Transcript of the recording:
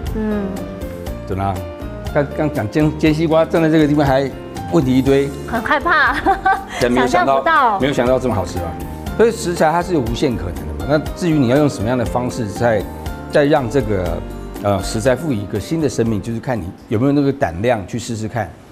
怎么样？刚讲煎西瓜，站在这个地方还问题一堆， 很害怕， 没有想到， 不到， 没有想到这么好吃吧？所以食材它是有无限可能的嘛。那至于你要用什么样的方式再让这个食材赋予一个新的生命，就是看你有没有那个胆量去试试看。